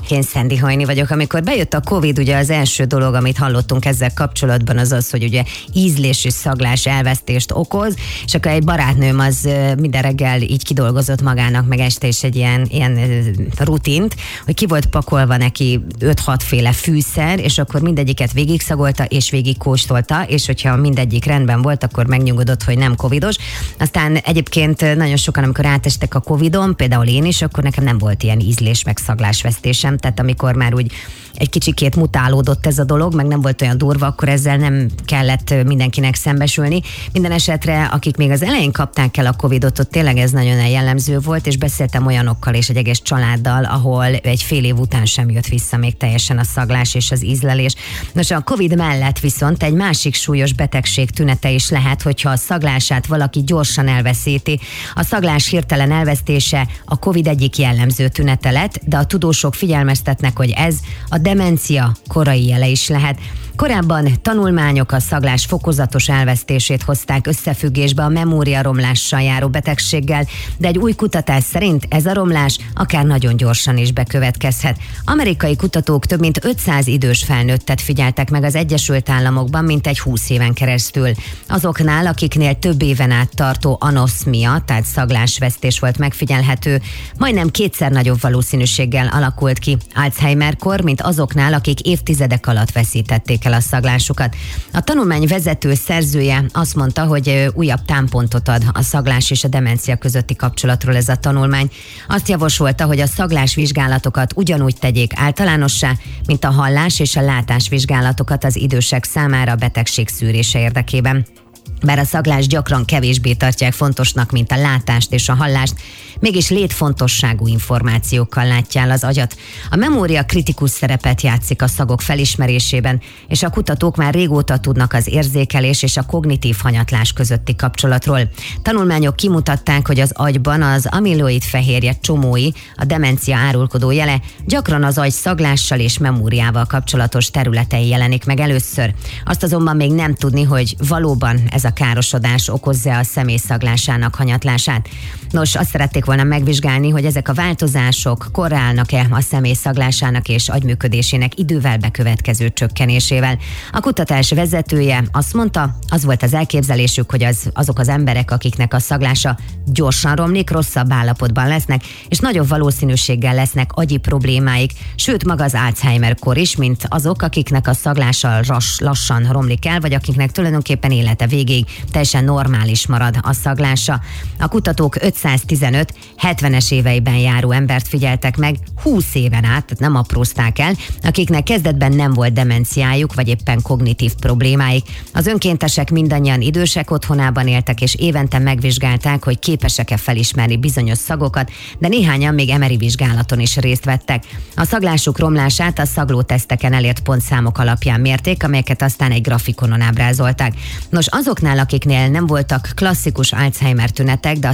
Én Szendi Hajni vagyok. Amikor bejött a Covid, ugye az első dolog, amit hallottunk ezzel kapcsolatban, az az, hogy ugye ízlés és szaglás elvesztést okoz, és akkor egy barátnőm az minden reggel így kidolgozott magának, meg este is egy ilyen rutint, hogy ki volt pakolva neki 5-6 féle fűszer, és akkor mindegyiket végigszagolta és végigkóstolta, és hogyha mindegyik rendben volt, akkor megnyugodott, hogy nem covidos. Aztán egyébként nagyon sokan, amikor átestek a Covidon, például én is, akkor nekem nem volt ilyen ízlés meg szaglásvesztésem, tehát amikor már úgy egy kicsikét mutálódott ez a dolog, meg nem volt olyan durva, akkor ezzel nem kellett mindenkinek szembesülni. Minden esetre, akik még az elején kapták el a Covidot, ott tényleg ez nagyon jellemző volt, és beszéltem olyanokkal és egy egész családdal, ahol egy fél év után sem jött vissza még teljesen a szaglás és az ízlelés. Nos, a Covid mellett viszont egy másik súlyos betegség tünete is lehet, hogyha a szaglását valaki gyorsan elveszíti. A szaglás hirtelen elvesztése a Covid egyik jellemző tünete lett, de a tudósok figyelmeztetnek, hogy ez a demencia korai jele is lehet. Korábban tanulmányok a szaglás fokozatos elvesztését hozták összefüggésbe a memóriaromlással járó betegséggel, de egy új kutatás szerint ez a romlás akár nagyon gyorsan is bekövetkezhet. Amerikai kutatók több mint 500 idős felnőttet figyeltek meg az Egyesült Államokban mintegy 20 éven keresztül. Azoknál, akiknél több éven át tartó anoszmia, tehát szaglásvesztés volt megfigyelhető, majdnem kétszer nagyobb valószínűséggel alakult ki Alzheimer-kor, mint azoknál, akik évtizedek alatt veszítették el a szaglásukat. A tanulmány vezető szerzője azt mondta, hogy újabb támpontot ad a szaglás és a demencia közötti kapcsolatról ez a tanulmány. Azt javasolta, hogy a szaglásvizsgálatokat ugyanúgy tegyék általánossá, mint a hallás és a látásvizsgálatokat az idősek számára a betegség szűrése érdekében. Bár a szaglást gyakran kevésbé tartják fontosnak, mint a látást és a hallást, mégis létfontosságú információkkal látja el az agyat. A memória kritikus szerepet játszik a szagok felismerésében, és a kutatók már régóta tudnak az érzékelés és a kognitív hanyatlás közötti kapcsolatról. Tanulmányok kimutatták, hogy az agyban az amiloid fehérje csomói, a demencia árulkodó jele, gyakran az agy szaglással és memóriával kapcsolatos területei jelenik meg először. Azt azonban még nem tudni, hogy valóban ez a károsodás okozza a személy szaglásának hanyatlását. Nos, azt szerették volna megvizsgálni, hogy ezek a változások korrelálnak-e a személy szaglásának és agyműködésének idővel bekövetkező csökkenésével. A kutatás vezetője azt mondta, az volt az elképzelésük, hogy azok az emberek, akiknek a szaglása gyorsan romlik, rosszabb állapotban lesznek, és nagyobb valószínűséggel lesznek agyi problémáik, sőt maga az Alzheimer-kor is, mint azok, akiknek a szaglása lassan romlik el, vagy akiknek tulajdonképpen élete végéig teljesen normális marad a szaglása. A kutatók 515-70-es éveiben járó embert figyeltek meg 20 éven át, tehát nem aprózták el, akiknek kezdetben nem volt demenciájuk, vagy éppen kognitív problémáik. Az önkéntesek mindannyian idősek otthonában éltek, és évente megvizsgálták, hogy képesek-e felismerni bizonyos szagokat, de néhányan még MRI vizsgálaton is részt vettek. A szaglásuk romlását a szaglóteszteken elért pontszámok alapján mérték, amelyeket aztán egy grafikonon ábrázolták. Nos, azoknál, akiknél nem voltak klasszikus Alzheimer tünetek, de a